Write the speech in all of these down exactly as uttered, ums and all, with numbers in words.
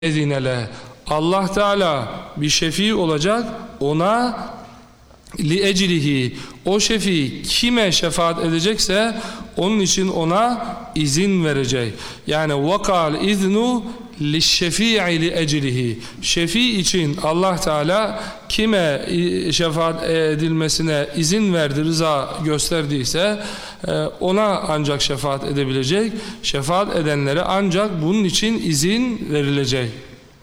ezinele. Allah Teala bir şefi olacak, ona li eclihi, o şefi kime şefaat edecekse onun için ona izin verecek. Yani vakal iznu li şefi'i li eclihi, şefi için Allah Teala kime şefaat edilmesine izin verdi, rıza gösterdiyse ona ancak şefaat edebilecek. Şefaat edenlere ancak bunun için izin verilecek.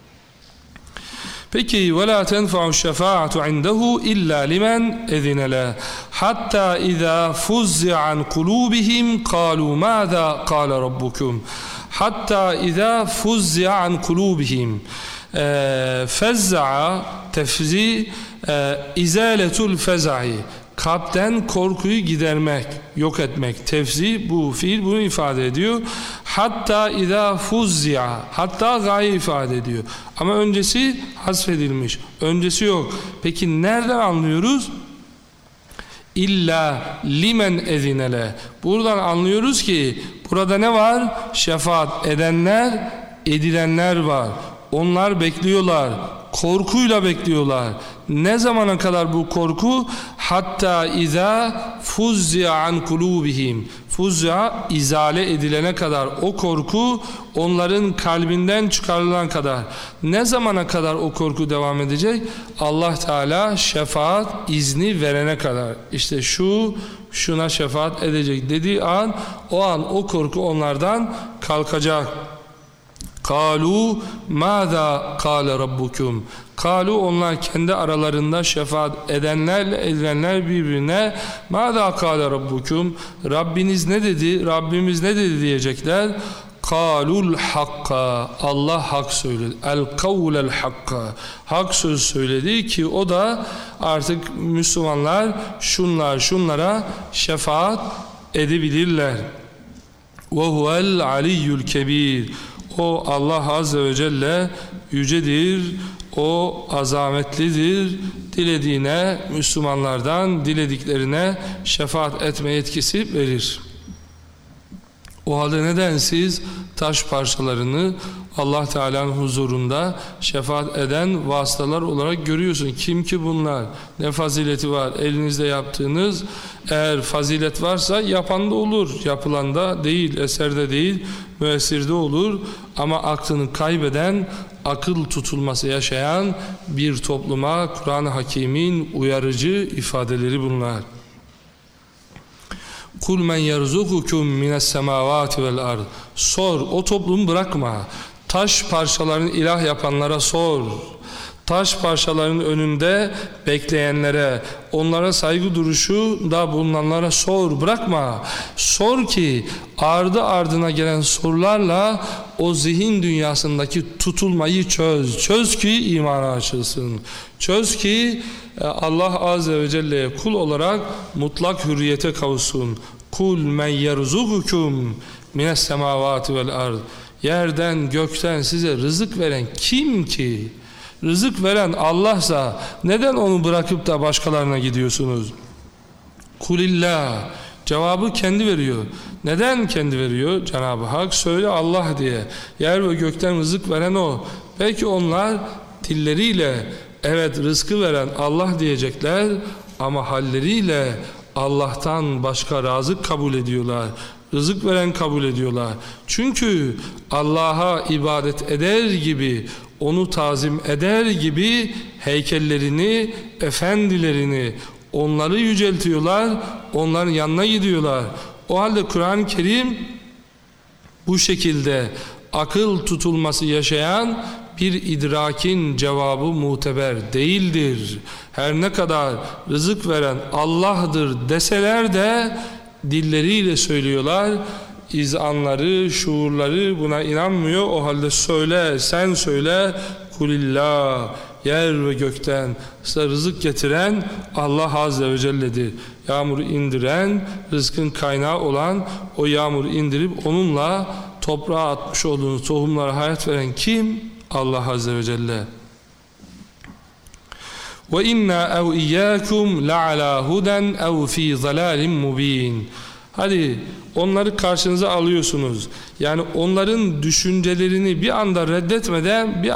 Peki وَلَا تَنْفَعُ الشَّفَاعَةُ عِنْدَهُ إِلَّا لِمَنْ اَذِنَ لَهُ حَتَّى إِذَا فُزِّعَ عَنْ قُلُوبِهِمْ قَالُوا مَاذَا قَالَ رَبُّكُمْ حَتَّى إِذَا فُزِّعَ عَنْ قُلُوبِهِمْ فَزَّعَ tefzi izaletul feza'i, kalpten korkuyu gidermek, yok etmek. Tefzi, bu fiil bunu ifade ediyor. Hatta idâ fuzzi'a, hatta gaye ifade ediyor. Ama öncesi hasfedilmiş. Öncesi yok. Peki nereden anlıyoruz? İlla limen ezinele. Buradan anlıyoruz ki burada ne var? Şefaat edenler, edilenler var. Onlar bekliyorlar. Korkuyla bekliyorlar. Ne zamana kadar bu korku? Hatta izâ fuzzi'a an kulûbihim. Fuzzi'a izale edilene kadar, o korku onların kalbinden çıkarılan kadar. Ne zamana kadar o korku devam edecek? Allah Teala şefaat izni verene kadar. İşte şu şuna şefaat edecek dediği an, o an o korku onlardan kalkacak. Kalu mâzâ kâle rabbukum. Kalu, onlar kendi aralarında şefaat edenlerle edilenler birbirine mâzâ kâle rabbukum, Rabbiniz ne dedi, Rabbimiz ne dedi diyecekler. Kâlul hakka, Allah hak söyledi. El kavlel hakka, hak söz söyledi ki o da artık Müslümanlar şunlar şunlara şefaat edebilirler. Ve huvel aliyyul kebir. O Allah Azze ve Celle yücedir, o azametlidir. Dilediğine, Müslümanlardan dilediklerine şefaat etme yetkisi verir. O halde neden siz taş parçalarını Allah Teala'nın huzurunda şefaat eden vasıtalar olarak görüyorsun? Kim ki bunlar? Ne fazileti var? Elinizde yaptığınız, eğer fazilet varsa yapan da olur, yapılan da değil, eserde değil, müessirde olur. Ama aklını kaybeden, akıl tutulması yaşayan bir topluma Kur'an-ı Hakîm'in uyarıcı ifadeleri bunlar. Kul men yerzukukum mines semavati vel ard. Sor, o toplumu bırakma. Taş parçalarını ilah yapanlara sor. Taş parçalarının önünde bekleyenlere, onlara saygı duruşu da bulunanlara sor, bırakma. Sor ki ardı ardına gelen sorularla o zihin dünyasındaki tutulmayı çöz. Çöz ki imana açılsın. Çöz ki Allah Azze ve Celle'ye kul olarak mutlak hürriyete kavuşsun. Kul men yerzukukum mines semavati vel ard. Yerden gökten size rızık veren kim ki? Rızık veren Allah'sa neden onu bırakıp da başkalarına gidiyorsunuz? Kulillah. Cevabı kendi veriyor. Neden kendi veriyor? Cenab-ı Hak söyle Allah diye. Yer ve gökten rızık veren o. Belki onlar dilleriyle evet rızkı veren Allah diyecekler ama halleriyle Allah'tan başka razık kabul ediyorlar. Rızık veren kabul ediyorlar. Çünkü Allah'a ibadet eder gibi, onu tazim eder gibi heykellerini, efendilerini, onları yüceltiyorlar, onların yanına gidiyorlar. O halde Kur'an-ı Kerim bu şekilde akıl tutulması yaşayan bir idrakin cevabı muteber değildir. Her ne kadar rızık veren Allah'dır deseler de dilleriyle söylüyorlar. İzanları, şuurları buna inanmıyor. O halde söyle, sen söyle. Kulillah. Yer ve gökten size rızık getiren Allah Azze ve Celle'dir. Yağmuru indiren, rızkın kaynağı olan o yağmuru indirip onunla toprağa atmış olduğunuz tohumlara hayat veren kim? Allah Azze ve Celle. وَاِنَّا اَوْ اِيَّاكُمْ لَعَلَى هُدًا اَوْ ف۪ي ظَلَالٍ مُب۪ينٍ. Hadi onları karşınıza alıyorsunuz. Yani onların düşüncelerini bir anda reddetmeden bir